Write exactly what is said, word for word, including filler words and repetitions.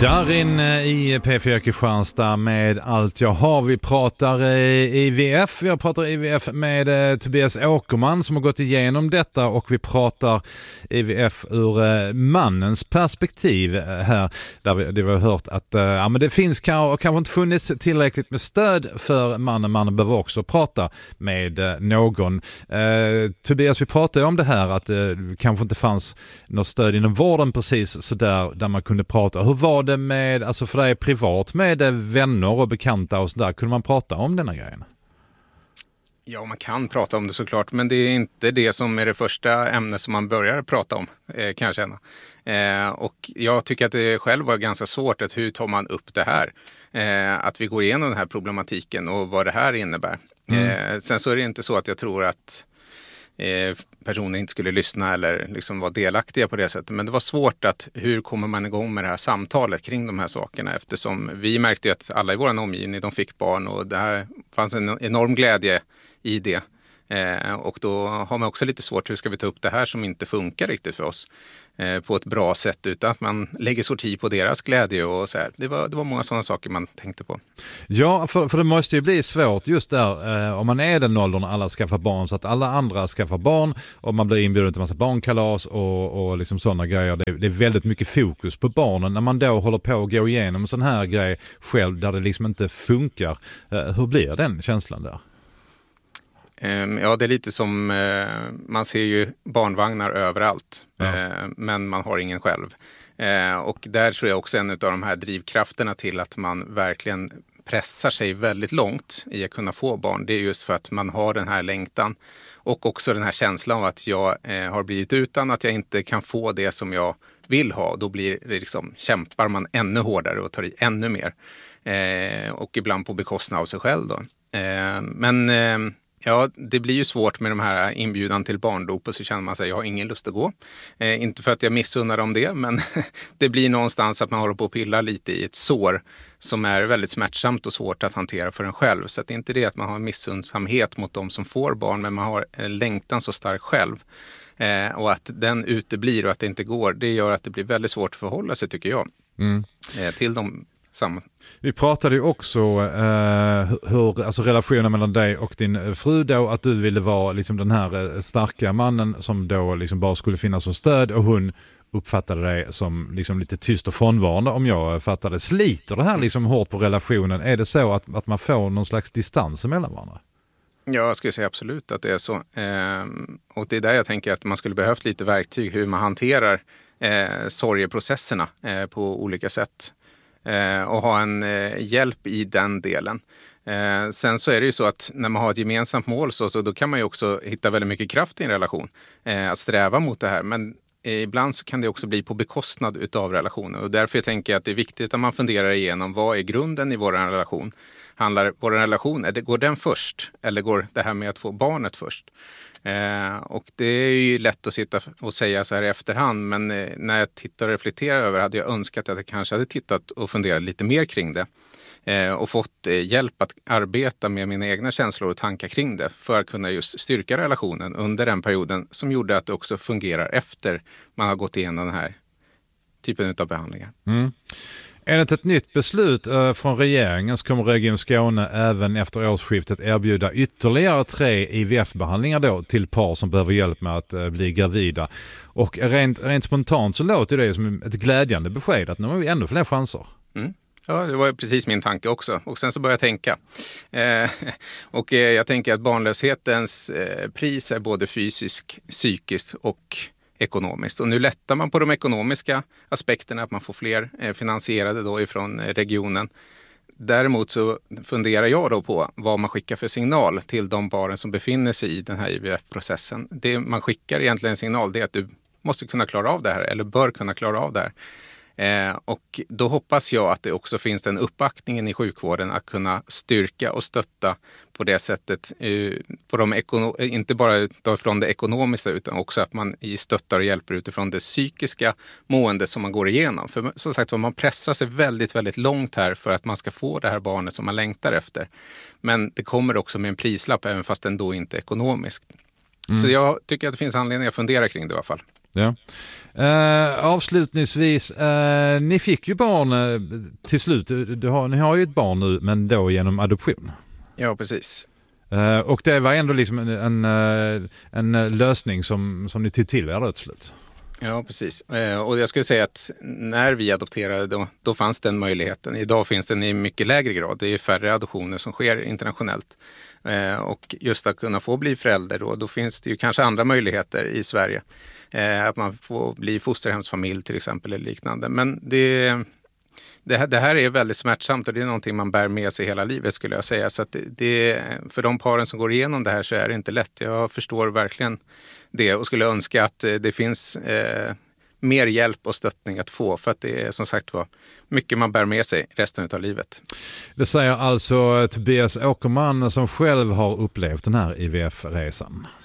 Darin i P fyra Kristianstad med Allt jag har. Vi pratar I V F. Vi pratar I V F med eh, Tobias Åkerman som har gått igenom detta, och vi pratar I V F ur eh, mannens perspektiv här. Där vi, det vi har hört att eh, ja, men det finns kanske, kanske inte funnits tillräckligt med stöd för mannen. Mannen behöver också prata med eh, någon. Eh, Tobias, vi pratade om det här att det eh, kanske inte fanns något stöd inom vården precis så där, där man kunde prata. Hur var det med, alltså för dig privat, med vänner och bekanta och sådär? Kunde man prata om denna grejen? Ja, man kan prata om det såklart, men det är inte det som är det första ämnet som man börjar prata om, eh, kan jag känna. Eh, och jag tycker att det själv var ganska svårt att hur tar man upp det här? Eh, att vi går igenom den här problematiken och vad det här innebär. Mm. Eh, sen så är det inte så att jag tror att Eh, personer inte skulle lyssna eller liksom vara delaktiga på det sättet. Men det var svårt att hur kommer man igång med det här samtalet kring de här sakerna, eftersom vi märkte ju att alla i vår omgivning, de fick barn, och det här fanns en enorm glädje i det. Eh, och då har man också lite svårt, hur ska vi ta upp det här som inte funkar riktigt för oss eh, på ett bra sätt, utan att man lägger sorti på deras glädje och så här. Det var, det var många sådana saker man tänkte på. Ja, för, för det måste ju bli svårt just där eh, om man är den åldern alla skaffar barn, så att alla andra skaffar barn och man blir inbjuden till en massa barnkalas och, och liksom sådana grejer. Det, det är väldigt mycket fokus på barnen. När man då håller på att gå igenom en sån här grej själv där det liksom inte funkar, eh, hur blir den känslan där? Ja, det är lite som, man ser ju barnvagnar överallt, ja. Men man har ingen själv. Och där tror jag också en av de här drivkrafterna till att man verkligen pressar sig väldigt långt i att kunna få barn. Det är just för att man har den här längtan och också den här känslan av att jag har blivit utan, att jag inte kan få det som jag vill ha. Då blir det liksom, kämpar man ännu hårdare och tar i ännu mer. Och ibland på bekostnad av sig själv då. Men ja, det blir ju svårt med de här inbjudan till barndop, och så känner man sig, jag har ingen lust att gå. Eh, inte för att jag missunnar om det, men det blir någonstans att man håller på att pilla lite i ett sår som är väldigt smärtsamt och svårt att hantera för en själv. Så att det är inte det att man har missundsamhet mot de som får barn, men man har en längtan så stark själv. Eh, och att den uteblir och att det inte går, det gör att det blir väldigt svårt att förhålla sig, tycker jag, mm. eh, till de samma. Vi pratade ju också eh, hur, alltså relationen mellan dig och din fru då, att du ville vara liksom den här starka mannen som då liksom bara skulle finnas som stöd, och hon uppfattade dig som liksom lite tyst och frånvarande, om jag fattade. Sliter det här liksom hårt på relationen? Är det så att, att man får någon slags distans mellan varandra? Ja, jag skulle säga absolut att det är så. Eh, och det är där jag tänker att man skulle behövt lite verktyg hur man hanterar eh, sorgeprocesserna eh, på olika sätt. Eh, och ha en eh, hjälp i den delen. Eh, sen så är det ju så att när man har ett gemensamt mål så, så då kan man ju också hitta väldigt mycket kraft i en relation. Eh, att sträva mot det här. Men eh, ibland så kan det också bli på bekostnad utav relationen. Och därför jag tänker jag att det är viktigt att man funderar igenom, vad är grunden i vår relation? Handlar vår relation, är det, går den först? Eller går det här med att få barnet först? Eh, och det är ju lätt att sitta och säga så här i efterhand, men eh, när jag tittar och reflekterar över hade jag önskat att jag kanske hade tittat och funderat lite mer kring det eh, och fått eh, hjälp att arbeta med mina egna känslor och tankar kring det för att kunna just styrka relationen under den perioden som gjorde att det också fungerar efter man har gått igenom den här typen av behandlingar. Mm. Enligt ett nytt beslut eh, från regeringen så kommer Region Skåne även efter årsskiftet erbjuda ytterligare tre I V F-behandlingar då till par som behöver hjälp med att eh, bli gravida. Och rent, rent spontant så låter det som ett glädjande besked att nu har vi ännu fler chanser. Mm. Ja, det var precis min tanke också. Och sen så började jag tänka. Eh, och eh, jag tänker att barnlöshetens eh, pris är både fysiskt, psykiskt och ekonomiskt. Och nu lättar man på de ekonomiska aspekterna, att man får fler eh, finansierade då ifrån eh, regionen. Däremot så funderar jag då på vad man skickar för signal till de paren som befinner sig i den här I V F-processen. Det man skickar egentligen en signal, det är att du måste kunna klara av det här, eller bör kunna klara av det här. Eh, och då hoppas jag att det också finns den uppbackningen i sjukvården att kunna styrka och stötta på det sättet, eh, på de ekono- inte bara utifrån det ekonomiska utan också att man stöttar och hjälper utifrån det psykiska mående som man går igenom. För som sagt, man pressar sig väldigt, väldigt långt här för att man ska få det här barnet som man längtar efter. Men det kommer också med en prislapp även fast den då inte är ekonomisk. Mm. Så jag tycker att det finns anledning att fundera kring det i alla fall. Ja. Uh, avslutningsvis, uh, ni fick ju barn uh, till slut. Du har, ni har ju ett barn nu, men då genom adoption. Ja, precis. Uh, och det var ändå liksom en, en, en lösning som, som ni tog till er till slut. Ja, precis. Uh, och jag skulle säga att när vi adopterade då, då fanns den möjligheten. Idag finns den i mycket lägre grad. Det är färre adoptioner som sker internationellt. Uh, och just att kunna få bli förälder då, då finns det ju kanske andra möjligheter i Sverige. Uh, att man får bli fosterhemsfamilj till exempel eller liknande. Men det, det, här, det här är väldigt smärtsamt och det är någonting man bär med sig hela livet skulle jag säga. Så att det, det, för de paren som går igenom det här så är det inte lätt. Jag förstår verkligen det och skulle önska att det finns eh, mer hjälp och stöttning att få. För att det är som sagt var mycket man bär med sig resten av livet. Det säger alltså Tobias Åkerman som själv har upplevt den här I V F-resan.